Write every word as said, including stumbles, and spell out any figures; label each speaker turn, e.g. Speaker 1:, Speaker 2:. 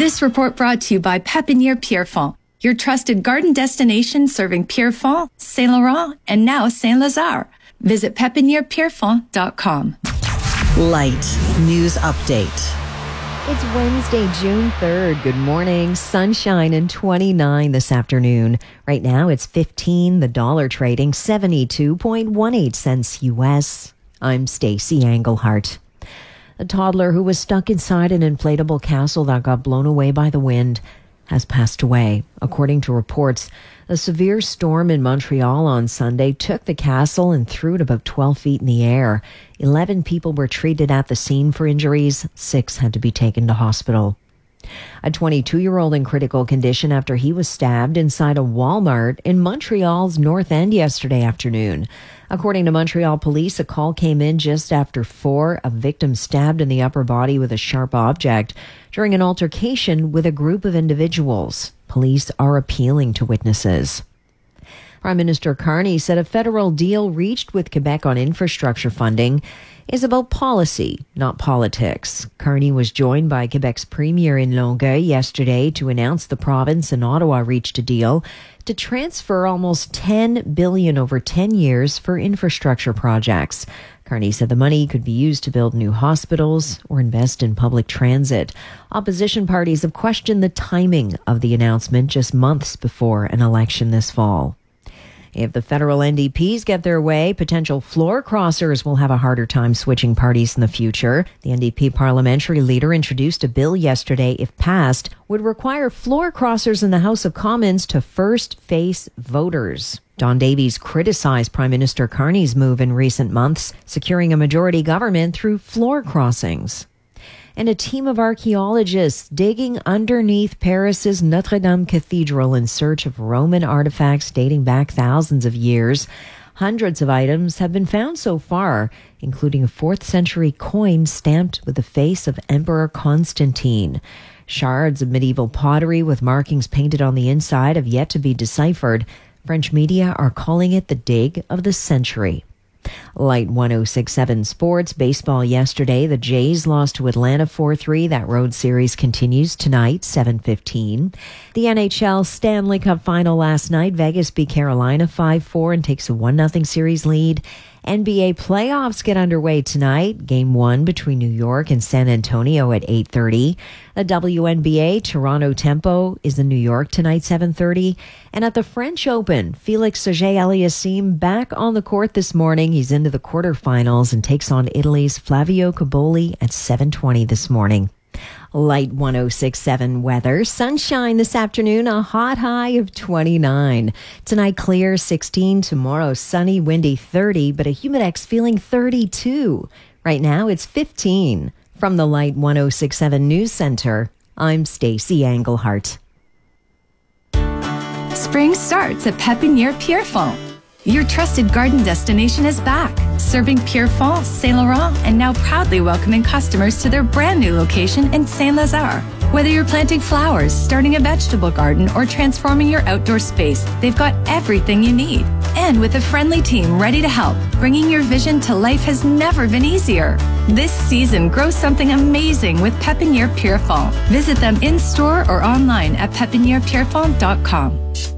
Speaker 1: This report brought to you by Pépinière Pierrefonds, your trusted garden destination serving Pierrefonds, Saint Laurent, and now Saint Lazare. Visit pepiniere pierrefonds dot com.
Speaker 2: Light News Update.
Speaker 3: It's Wednesday, June third. Good morning. Sunshine and twenty-nine this afternoon. Right now it's fifteen. The dollar trading seventy-two point one eight cents U S. I'm Stacey Englehart. A toddler who was stuck inside an inflatable castle that got blown away by the wind has passed away. According to reports, a severe storm in Montreal on Sunday took the castle and threw it about twelve feet in the air. Eleven people were treated at the scene for injuries. Six had to be taken to hospital. A twenty-two-year-old in critical condition after he was stabbed inside a Walmart in Montreal's North End yesterday afternoon. According to Montreal police, a call came in just after four. A victim stabbed in the upper body with a sharp object during an altercation with a group of individuals. Police are appealing to witnesses. Prime Minister Carney said a federal deal reached with Quebec on infrastructure funding is about policy, not politics. Carney was joined by Quebec's premier in Longueuil yesterday to announce the province and Ottawa reached a deal to transfer almost ten billion dollars over ten years for infrastructure projects. Carney said the money could be used to build new hospitals or invest in public transit. Opposition parties have questioned the timing of the announcement just months before an election this fall. If the federal N D Ps get their way, potential floor crossers will have a harder time switching parties in the future. The N D P parliamentary leader introduced a bill yesterday, if passed, would require floor crossers in the House of Commons to first face voters. Don Davies criticized Prime Minister Carney's move in recent months, securing a majority government through floor crossings. And a team of archaeologists digging underneath Paris's Notre Dame Cathedral in search of Roman artifacts dating back thousands of years. Hundreds of items have been found so far, including a fourth century coin stamped with the face of Emperor Constantine. Shards of medieval pottery with markings painted on the inside have yet to be deciphered. French media are calling it the dig of the century. Light one oh six point seven Sports. Baseball yesterday. The Jays lost to Atlanta four three. That road series continues tonight, seven fifteen. The N H L Stanley Cup final last night. Vegas beat Carolina five four and takes a one nothing series lead. N B A playoffs get underway tonight. Game one between New York and San Antonio at eight thirty. The W N B A Toronto Tempo is in New York tonight, seven thirty. And at the French Open, Felix Auger-Aliassime back on the court this morning. He's into the quarterfinals and takes on Italy's Flavio Cobolli at seven twenty this morning. Light one oh six point seven weather. Sunshine this afternoon, a hot high of twenty-nine. Tonight clear, sixteen. Tomorrow sunny, windy, thirty, but a humidex feeling thirty-two. Right now it's fifteen. From the Light one oh six point seven News Center, I'm Stacey Englehart.
Speaker 1: Spring starts at Pépinière Pierrefonds. Your trusted garden destination is back, serving Pierrefonds, Saint Laurent, and now proudly welcoming customers to their brand new location in Saint Lazare. Whether you're planting flowers, starting a vegetable garden, or transforming your outdoor space, they've got everything you need. And with a friendly team ready to help, bringing your vision to life has never been easier. This season, grow something amazing with Pépinière Pierrefonds. Visit them in-store or online at pepiniere pierrefonds dot com.